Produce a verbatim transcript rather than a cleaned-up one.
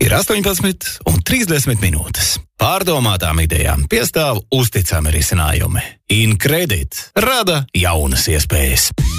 Ir astoņpadsmit un trīsdesmit minūtes. Pārdomātām idejām piestāv uzticami risinājumi. InCredit rada jaunas iespējas.